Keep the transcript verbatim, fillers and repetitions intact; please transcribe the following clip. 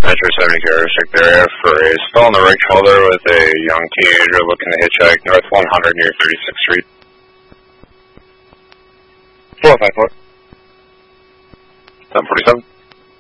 Metro seventy carrier check area for a stall on the right shoulder with a young teenager looking to hitchhike north one hundred near thirty-sixth Street. four five four. ten forty-seven.